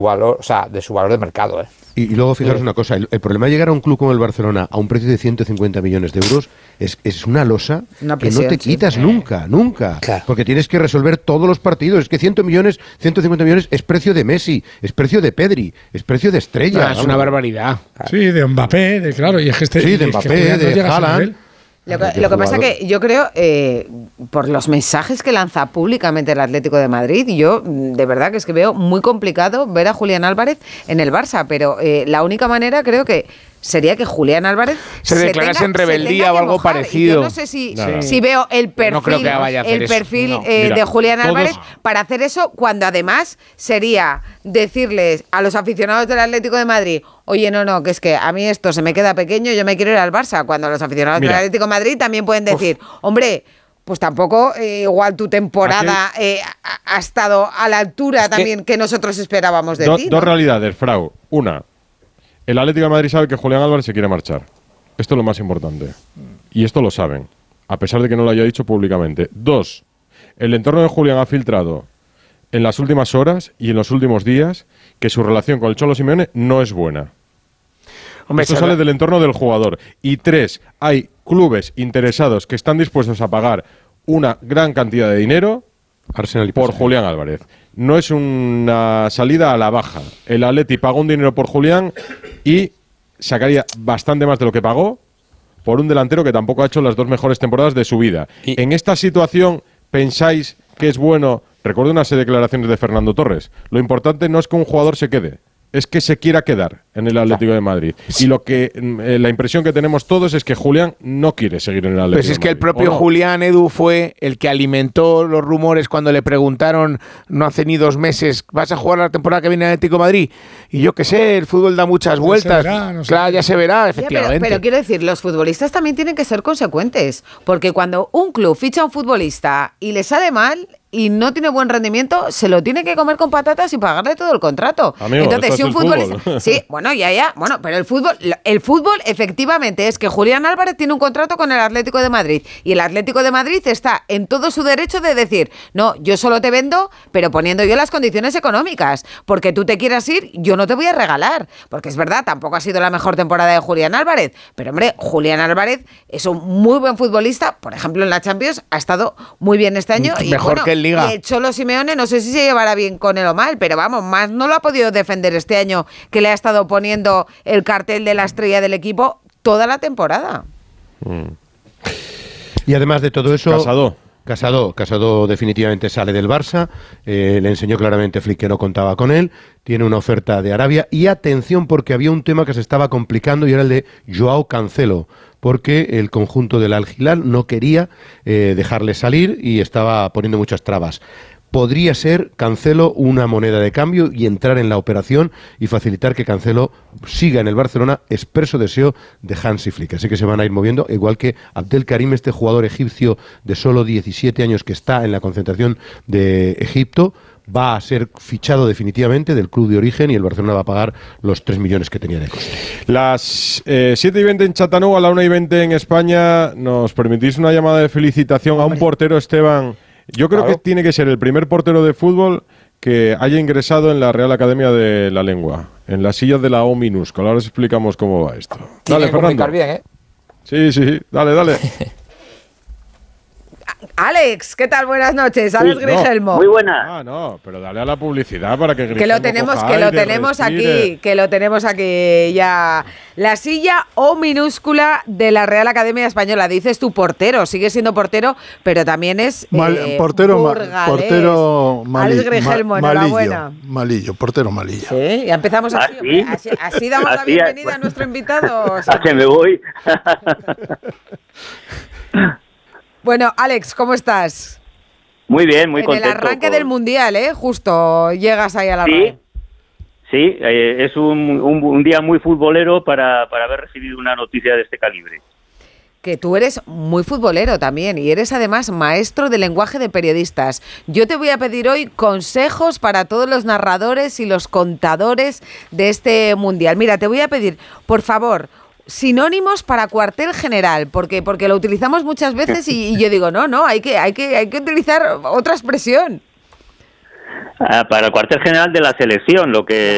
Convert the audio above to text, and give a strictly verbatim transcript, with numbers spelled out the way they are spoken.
valor, o sea, de su valor de mercado, ¿eh? Y, y luego fijaros sí. una cosa, el, el problema de llegar a un club como el Barcelona a un precio de ciento cincuenta millones de euros es, es una losa una presión, que no te quitas sí. nunca, nunca, claro. porque tienes que resolver todos los partidos. Es que cien millones, ciento cincuenta millones es precio de Messi, es precio de Pedri, es precio de Estrella. No, es una barbaridad. Sí, de Mbappé, de claro, y es que este, sí, de Mbappé, es que de Haaland. Lo que, lo que pasa que yo creo, eh, por los mensajes que lanza públicamente el Atlético de Madrid, yo de verdad que es que veo muy complicado ver a Julián Álvarez en el Barça, pero eh, la única manera creo que sería que Julián Álvarez se, se declarase en rebeldía o algo mojar. parecido. Yo no sé si, no. si veo el perfil, no creo que vaya a hacer el perfil no. eh, Mira, de Julián Álvarez todos... para hacer eso, cuando además sería decirles a los aficionados del Atlético de Madrid: oye, no, no, que es que a mí esto se me queda pequeño, yo me quiero ir al Barça. Cuando los aficionados Mira. del Atlético de Madrid también pueden decir: Uf. hombre, pues tampoco eh, igual tu temporada eh, ha, ha estado a la altura es también que, que nosotros esperábamos de do, ti. ¿no? Dos realidades, Frau. Una, el Atlético de Madrid sabe que Julián Álvarez se quiere marchar. Esto es lo más importante. Y esto lo saben, a pesar de que no lo haya dicho públicamente. Dos, el entorno de Julián ha filtrado en las últimas horas y en los últimos días que su relación con el Cholo Simeone no es buena. Hombre, Esto sale del entorno del jugador. Y tres, hay clubes interesados que están dispuestos a pagar una gran cantidad de dinero Arsenal y por Julián Álvarez. No es una salida a la baja. El Atleti pagó un dinero por Julián y sacaría bastante más de lo que pagó por un delantero que tampoco ha hecho las dos mejores temporadas de su vida. Y en esta situación, ¿pensáis que es bueno? Recuerdo unas declaraciones de Fernando Torres. Lo importante no es que un jugador se quede, es que se quiera quedar en el Atlético de Madrid. Y lo que eh, la impresión que tenemos todos es que Julián no quiere seguir en el Atlético. Pues es de que Madrid, el propio no? Julián, Edu, fue el que alimentó los rumores cuando le preguntaron no hace ni dos meses: ¿vas a jugar la temporada que viene en el Atlético de Madrid? Y yo qué sé, el fútbol da muchas ya vueltas. Verá, no sé. Claro, ya se verá, efectivamente. Ya, pero, pero quiero decir, los futbolistas también tienen que ser consecuentes, porque cuando un club ficha a un futbolista y le sale mal y no tiene buen rendimiento, se lo tiene que comer con patatas y pagarle todo el contrato. Amigo, entonces, si un futbolista, fútbol. sí, bueno, ya, ya, bueno, pero el fútbol, el fútbol efectivamente es que Julián Álvarez tiene un contrato con el Atlético de Madrid y el Atlético de Madrid está en todo su derecho de decir: no, yo solo te vendo, pero poniendo yo las condiciones económicas, porque tú te quieras ir, yo no te voy a regalar, porque es verdad, tampoco ha sido la mejor temporada de Julián Álvarez, pero hombre, Julián Álvarez es un muy buen futbolista, por ejemplo en la Champions ha estado muy bien este año y mejor bueno, que el Liga. Y el Cholo Simeone no sé si se llevará bien con él o mal, pero vamos, más no lo ha podido defender este año, que le ha estado poniendo el cartel de la estrella del equipo toda la temporada. Mm. Y además de todo eso... Casado. Casado, Casado definitivamente sale del Barça, eh, le enseñó claramente Flick que no contaba con él, tiene una oferta de Arabia y atención porque había un tema que se estaba complicando y era el de Joao Cancelo, porque el conjunto del Al Hilal no quería eh, dejarle salir y estaba poniendo muchas trabas. Podría ser Cancelo una moneda de cambio y entrar en la operación y facilitar que Cancelo siga en el Barcelona, expreso deseo de Hansi Flick. Así que se van a ir moviendo, igual que Abdelkarim, este jugador egipcio de solo diecisiete años que está en la concentración de Egipto, va a ser fichado definitivamente del club de origen y el Barcelona va a pagar los tres millones que tenía de coste. Las eh, siete y veinte en Chattanooga, la una y veinte en España. ¿Nos permitís una llamada de felicitación a un portero, Esteban? Yo creo claro. que tiene que ser el primer portero de fútbol que haya ingresado en la Real Academia de la Lengua, en la silla de la O minúscula. Ahora os explicamos cómo va esto. Dale, Fernando. Bien, ¿eh? Sí, sí, dale, dale. Alex, ¿qué tal? Buenas noches, Alex Uy, Grigelmo. No. Muy buena. Ah, no, pero dale a la publicidad para que Grigelmo Que lo tenemos, que lo tenemos aquí, que lo tenemos aquí ya. La silla O minúscula de la Real Academia Española. Dices tu portero, sigue siendo portero, pero también es Mal, eh, portero, ma, portero malillo. Alex Grigelmo, ma, enhorabuena. Malillo, portero malillo. Sí, ya empezamos así. ¿Ah, sí? así, así damos ¿Ah, la bienvenida sí? a nuestro invitado. ¿A que me voy? Bueno, Alex, ¿cómo estás? Muy bien, muy en contento. En el arranque por... del Mundial, ¿eh? Justo llegas ahí a la Sí, red. sí, eh, es un, un, un día muy futbolero para, para haber recibido una noticia de este calibre. Que tú eres muy futbolero también y eres además maestro de lenguaje de periodistas. Yo te voy a pedir hoy consejos para todos los narradores y los contadores de este Mundial. Mira, te voy a pedir, por favor, sinónimos para cuartel general, porque porque lo utilizamos muchas veces y, y yo digo, no, no, hay que hay que hay que utilizar otra expresión. Ah, para el cuartel general de la selección, lo que